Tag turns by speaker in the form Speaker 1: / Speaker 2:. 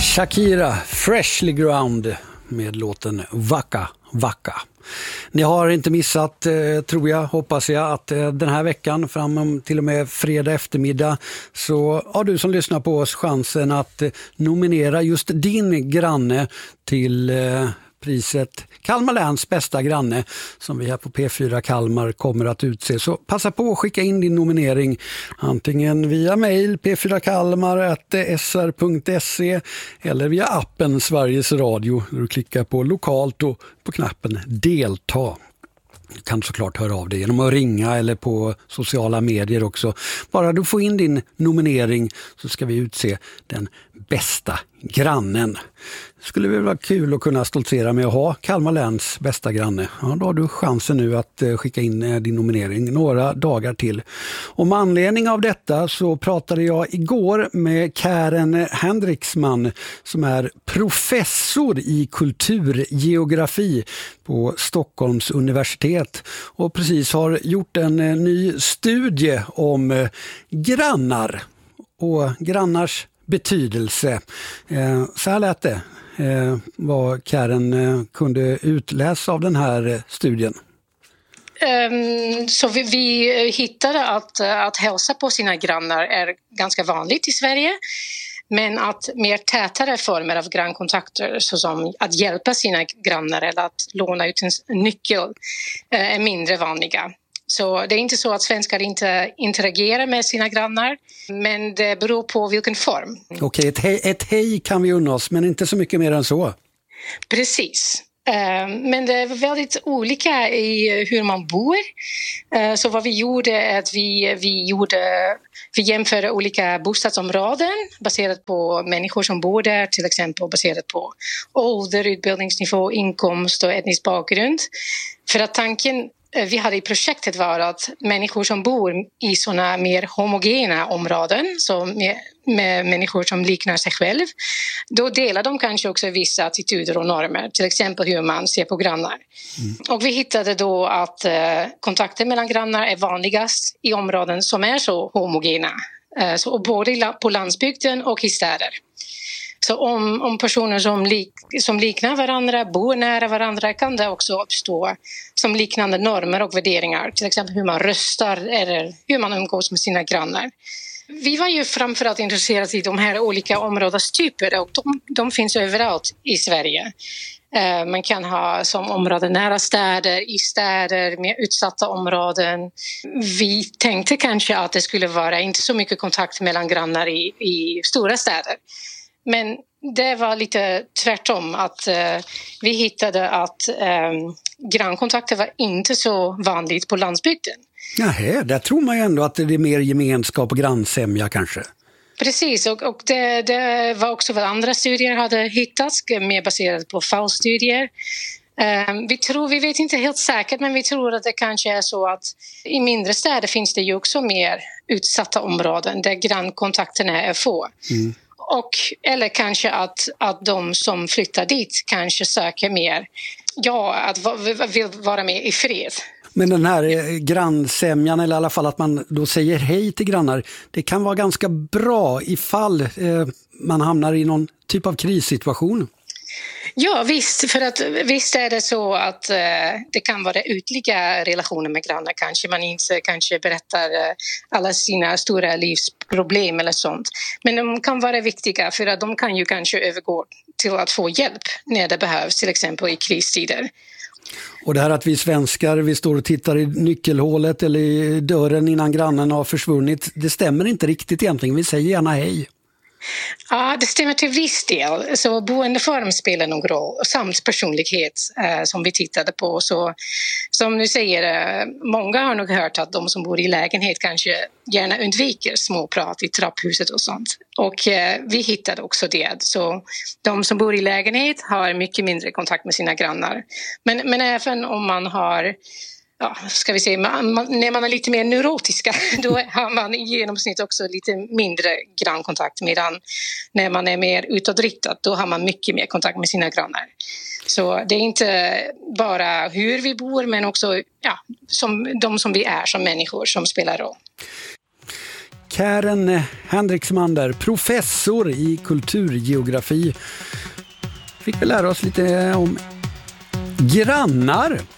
Speaker 1: Shakira, Freshly Ground med låten Waka Waka. Ni har inte missat, tror jag, hoppas jag, att den här veckan fram till och med fredag eftermiddag så har du som lyssnar på oss chansen att nominera just din granne till priset Kalmar läns bästa granne som vi här på P4 Kalmar kommer att utse. Så passa på att skicka in din nominering antingen via mejl p4kalmar@sr.se eller via appen Sveriges Radio där du klickar på lokalt och på knappen delta. Du kan såklart höra av dig genom att ringa eller på sociala medier också. Bara du får in din nominering så ska vi utse den bästa grannen. Det skulle väl vara kul att kunna stoltsera med att ha Kalmar läns bästa granne. Ja, då har du chansen nu att skicka in din nominering några dagar till. Och med anledning av detta så pratade jag igår med Karen Hendriksman som är professor i kulturgeografi på Stockholms universitet och precis har gjort en ny studie om grannar och grannars betydelse. Så här lät det vad Karen kunde utläsa av den här studien.
Speaker 2: Så vi hittade att hälsa på sina grannar är ganska vanligt i Sverige. Men att mer tätare former av grannkontakter såsom att hjälpa sina grannar eller att låna ut en nyckel är mindre vanliga. Så det är inte så att svenskar inte interagerar med sina grannar, men det beror på vilken form.
Speaker 1: Okej, ett hej kan vi unna oss, men inte så mycket mer än så.
Speaker 2: Precis. Men det är väldigt olika i hur man bor. Så vad vi gjorde är att vi jämförde olika bostadsområden baserat på människor som bor där, till exempel baserat på ålder, utbildningsnivå, inkomst och etnisk bakgrund. För att tanken vi hade i projektet var att människor som bor i sådana mer homogena områden, så med människor som liknar sig själv, då delar de kanske också vissa attityder och normer, till exempel hur man ser på grannar. Och vi hittade då att kontakter mellan grannar är vanligast i områden som är så homogena, så både på landsbygden och i städer. Så om personer som liknar varandra, bor nära varandra, kan det också uppstå som liknande normer och värderingar. Till exempel hur man röstar eller hur man umgås med sina grannar. Vi var ju framförallt intresserade i de här olika områdestyper och de finns överallt i Sverige. Man kan ha som områden nära städer, i städer, mer utsatta områden. Vi tänkte kanske att det skulle vara inte så mycket kontakt mellan grannar i stora städer. Men det var lite tvärtom, att vi hittade att grannkontakter var inte så vanligt på landsbygden.
Speaker 1: Nähä, där tror man ju ändå att det är mer gemenskap och grannsämja kanske.
Speaker 2: Precis, och det var också vad andra studier hade hittats, mer baserat på fallstudier. Vi vet inte helt säkert, men vi tror att det kanske är så att i mindre städer finns det ju också mer utsatta områden där grannkontakterna är få. Eller kanske att de som flyttar dit kanske söker mer, att vill vara med i fred.
Speaker 1: Men den här grannsämjan, eller i alla fall att man då säger hej till grannar, det kan vara ganska bra ifall man hamnar i någon typ av krissituation.
Speaker 2: Ja, visst. För att visst är det så att det kan vara ytliga relationer med grannar. Kanske man inte berättar alla sina stora livsproblem eller sånt. Men de kan vara viktiga för att de kan ju kanske övergå till att få hjälp när det behövs, till exempel i kristider.
Speaker 1: Och det här att vi svenskar, vi står och tittar i nyckelhålet eller i dörren innan grannen har försvunnit, det stämmer inte riktigt egentligen. Vi säger gärna hej.
Speaker 2: Ja, det stämmer till viss del. Så boendeform spelar någon roll samt personlighet som vi tittade på. Så som du säger, många har nog hört att de som bor i lägenhet kanske gärna undviker småprat i trapphuset och sånt. Och vi hittade också det. Så de som bor i lägenhet har mycket mindre kontakt med sina grannar. Men även om man har... ska vi säga, när man är lite mer neurotiska, då har man i genomsnitt också lite mindre grannkontakt, medan när man är mer utåtriktad, då har man mycket mer kontakt med sina grannar. Så det är inte bara hur vi bor, men också som de som vi är som människor som spelar roll.
Speaker 1: Karen Henriksmander, professor i kulturgeografi. Fick vi lära oss lite om grannar